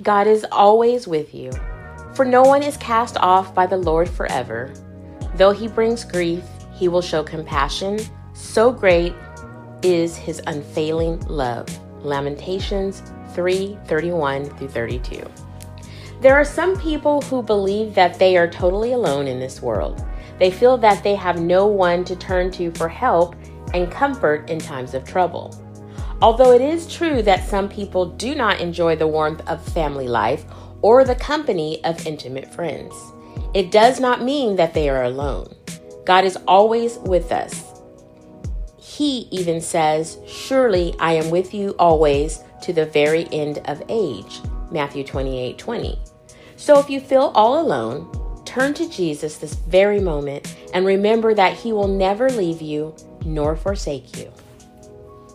God is always with you. For no one is cast off by the Lord forever. Though he brings grief, he will show compassion. So great is his unfailing love. Lamentations 3:31-32. There are some people who believe that they are totally alone in this world. They feel that they have no one to turn to for help and comfort in times of trouble. Although it is true that some people do not enjoy the warmth of family life or the company of intimate friends, it does not mean that they are alone. God is always with us. He even says, "Surely I am with you always to the very end of age." Matthew 28:20. So if you feel all alone, turn to Jesus this very moment and remember that he will never leave you nor forsake you.